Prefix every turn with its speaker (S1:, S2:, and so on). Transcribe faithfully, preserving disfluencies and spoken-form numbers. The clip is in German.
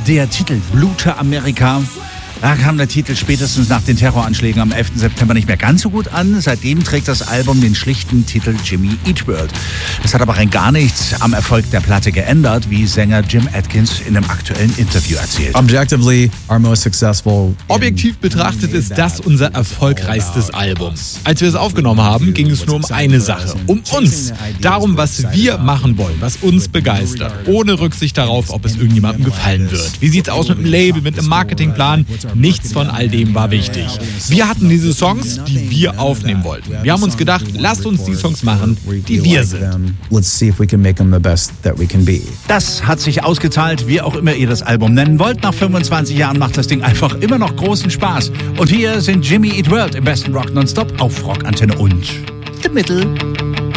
S1: der Titel Blute Amerika. Da kam der Titel spätestens nach den Terroranschlägen am elften September nicht mehr ganz so gut an. Seitdem trägt das Album den schlichten Titel Jimmy Eat World. Das hat aber rein gar nichts am Erfolg der Platte geändert, wie Sänger Jim Adkins in einem aktuellen Interview erzählt.
S2: Objectively, our most successful.
S3: Objektiv betrachtet ist das unser erfolgreichstes Album. Als wir es aufgenommen haben, ging es nur um eine Sache, um uns. Darum, was wir machen wollen, was uns begeistert. Ohne Rücksicht darauf, ob es irgendjemandem gefallen wird. Wie sieht's aus mit dem Label, mit dem Marketingplan? Nichts von all dem war wichtig. Wir hatten diese Songs, die wir aufnehmen wollten. Wir haben uns gedacht, lasst uns die Songs machen, die wir sind.
S1: Das hat sich ausgezahlt, wie auch immer ihr das Album nennen wollt. Nach fünfundzwanzig Jahren macht das Ding einfach immer noch großen Spaß. Und hier sind Jimmy Eat World im besten Rock Nonstop auf Rock Antenne und The Middle.